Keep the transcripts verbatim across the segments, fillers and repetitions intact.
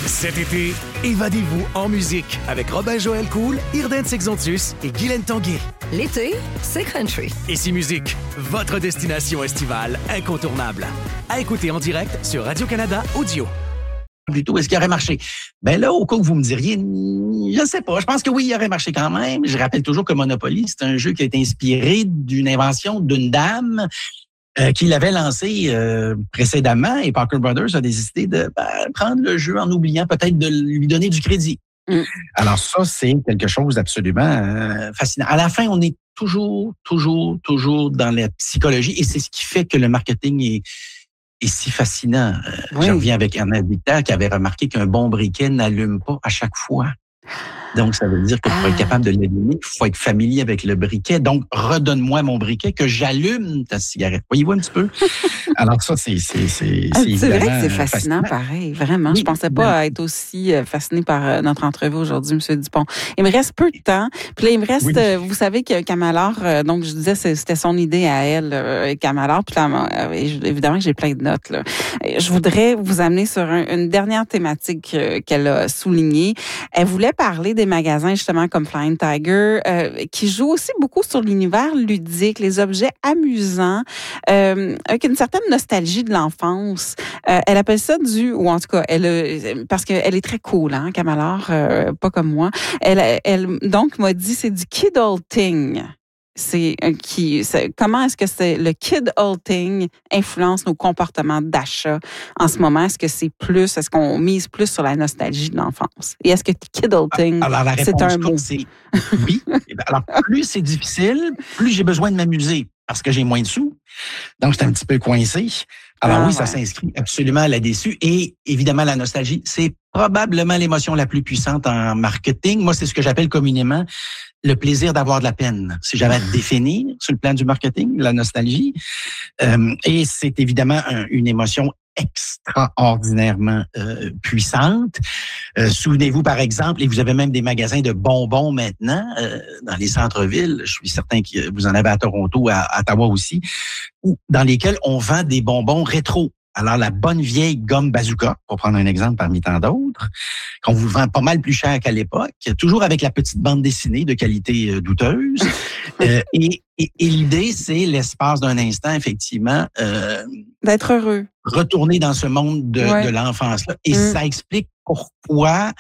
Cet été, évadez-vous en musique avec Robin-Joël Cool, Irden Sexontus et Guylaine Tanguay. L'été, c'est country. Ici Musique, votre destination estivale incontournable. À écouter en direct sur Radio-Canada Audio. Plutôt, est-ce qu'il aurait marché? Ben là, au cas où vous me diriez, je ne sais pas. Je pense que oui, il aurait marché quand même. Je rappelle toujours que Monopoly, c'est un jeu qui a été inspiré d'une invention d'une dame euh, qui l'avait lancé euh, précédemment, et Parker Brothers a décidé de ben, prendre le jeu en oubliant peut-être de lui donner du crédit. Mm. Alors ça, c'est quelque chose d'absolument euh, fascinant. À la fin, on est toujours, toujours, toujours dans la psychologie, et c'est ce qui fait que le marketing est Et si fascinant. Oui. Je reviens avec un habitant qui avait remarqué qu'un bon briquet n'allume pas à chaque fois. Donc, ça veut dire que pour ah. être capable de l'allumer, il faut être familier avec le briquet. Donc, redonne-moi mon briquet que j'allume ta cigarette. Voyez-vous un petit peu? Alors ça, c'est c'est c'est c'est, c'est vrai que c'est fascinant, fascinant. Pareil, vraiment. Oui. Je pensais pas être aussi fasciné par notre entrevue aujourd'hui, M. Dupont. Il me reste peu de temps. Puis là, il me reste, oui. vous savez que Kamalor, donc je disais, c'était son idée à elle, Kamalor. Puis là, évidemment que j'ai plein de notes. Là. Je voudrais vous amener sur un, une dernière thématique qu'elle a soulignée. Elle voulait parler des magasins justement comme Flying Tiger, euh, qui jouent aussi beaucoup sur l'univers ludique, les objets amusants, euh, avec une certaine nostalgie de l'enfance. Euh, elle appelle ça du, ou en tout cas, elle, parce qu'elle est très cool, hein, Kamalor, euh, pas comme moi. Elle, elle donc m'a dit c'est du kidulting. C'est qui c'est, comment est-ce que c'est le kidulting influence nos comportements d'achat en ce moment? Est-ce que c'est plus, est-ce qu'on mise plus sur la nostalgie de l'enfance? Et est-ce que kidulting, c'est un mot? C'est oui. Alors, plus c'est difficile, plus j'ai besoin de m'amuser parce que j'ai moins de sous. Donc, j'étais un petit peu coincé. Alors ah, oui, ça ouais. s'inscrit absolument là-dessus. Et évidemment, la nostalgie, c'est probablement l'émotion la plus puissante en marketing. Moi, c'est ce que j'appelle communément le plaisir d'avoir de la peine. Si j'avais à définir sur le plan du marketing, la nostalgie. Euh, et c'est évidemment un, une émotion extraordinairement euh, puissante. Euh, souvenez-vous, par exemple, et vous avez même des magasins de bonbons maintenant euh, dans les centres-villes, je suis certain que vous en avez à Toronto, à, à Ottawa aussi, où, dans lesquels on vend des bonbons rétro. Alors, la bonne vieille gomme bazooka, pour prendre un exemple parmi tant d'autres, qu'on vous vend pas mal plus cher qu'à l'époque, toujours avec la petite bande dessinée de qualité euh, douteuse. euh, et, et, et l'idée, c'est l'espace d'un instant, effectivement, euh, d'être heureux. Retourner dans ce monde de, ouais. de l'enfance-là. Et mm. ça explique pourquoi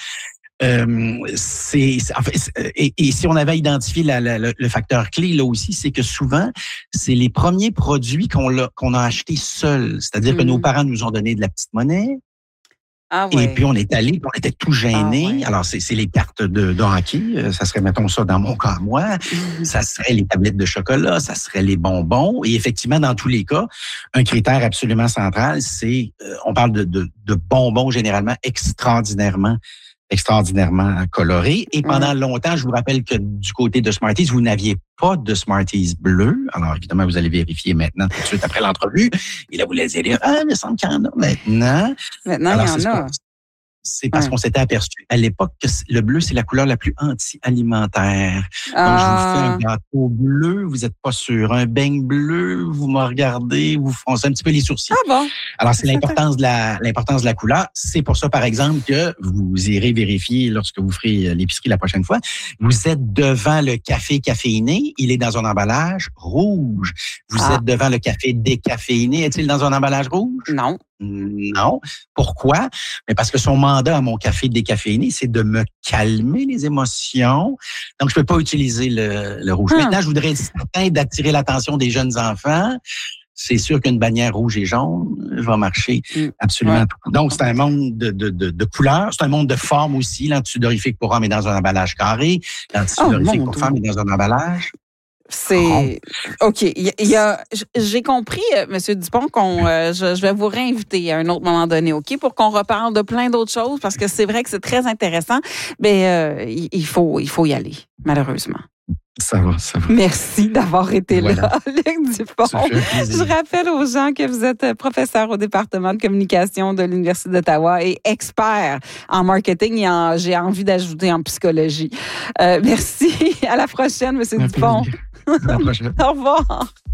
Euh, c'est, c'est, en fait, et, et si on avait identifié la, la, le, le facteur clé là aussi, c'est que souvent c'est les premiers produits qu'on a qu'on a achetés seuls, c'est-à-dire mmh. que nos parents nous ont donné de la petite monnaie. Ah ouais. Et puis on est allé, on était tout gênés. Ah ouais. Alors c'est, c'est les cartes de, de hockey, ça serait mettons ça dans mon cas moi, mmh. ça serait les tablettes de chocolat, ça serait les bonbons. Et effectivement dans tous les cas, un critère absolument central, c'est euh, on parle de, de, de bonbons généralement extraordinairement extraordinairement coloré. Et pendant mmh. longtemps, je vous rappelle que du côté de Smarties, vous n'aviez pas de Smarties bleu. Alors, évidemment, vous allez vérifier maintenant, tout de suite après l'entrevue. Et là, vous allez dire, ah, il me semble qu'il y en a maintenant. Maintenant, Alors, il y en a. C'est parce ouais. qu'on s'était aperçu à l'époque que le bleu, c'est la couleur la plus anti-alimentaire. Ah. Donc, je vous fais un gâteau bleu, vous n'êtes pas sûr. Un beigne bleu, vous me regardez, vous froncez un petit peu les sourcils. Ah bon? Alors, c'est, c'est l'importance de la, l'importance de la couleur. C'est pour ça, par exemple, que vous irez vérifier lorsque vous ferez l'épicerie la prochaine fois. Vous êtes devant le café caféiné, il est dans un emballage rouge. Vous ah. êtes devant le café décaféiné, est-il dans un emballage rouge? Non. Non. Pourquoi? Mais parce que son mandat à mon café décaféiné, c'est de me calmer les émotions. Donc, je peux pas utiliser le, le rouge. Hum. Maintenant, je voudrais être certain d'attirer l'attention des jeunes enfants. C'est sûr qu'une bannière rouge et jaune va marcher hum. absolument. Ouais. Donc, c'est un monde de, de, de, de couleurs. C'est un monde de forme aussi. L'antisudorifique pour hommes est dans un emballage carré. L'antisudorifique oh, pour femmes est dans un emballage. C'est OK. Il y a, j'ai compris, Monsieur Dupont, qu'on euh, je, je vais vous réinviter à un autre moment donné, OK, pour qu'on reparle de plein d'autres choses, parce que c'est vrai que c'est très intéressant. Mais euh, il faut, il faut y aller, malheureusement. Ça va, ça va. Merci d'avoir été voilà. là, Luc Dupont. Je rappelle aux gens que vous êtes professeur au département de communication de l'Université d'Ottawa et expert en marketing et en, j'ai envie d'ajouter en psychologie. Euh, merci. À la prochaine, M. Dupont. À la prochaine. Au revoir.